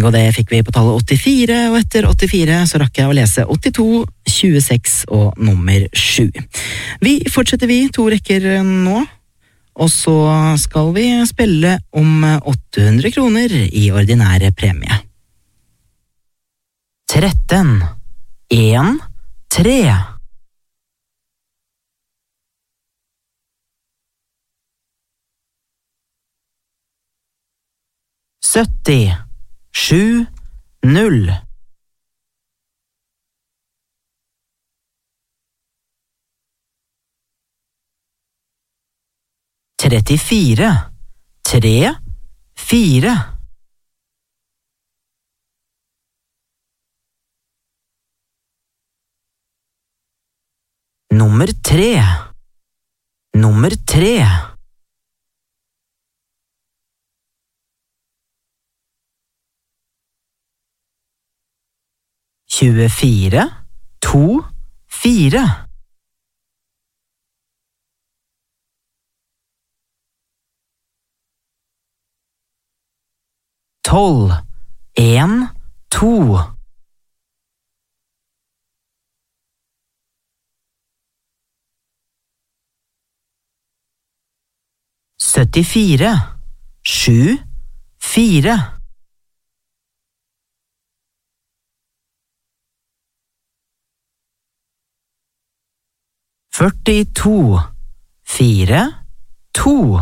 Og det fikk vi på tallet 84, og etter 84 så rakk jeg å lese 82, 26 og nummer 7. Vi fortsetter 2 rekker nå, og så skal vi spille om 800 kroner i ordinære premie. 13, 1, 3. 70, 7, 0. 34, 3, 4. 3, nummer 3. 24, 2, 4. 12, 1, 2. 74, 7, 4. 42, 4, 2.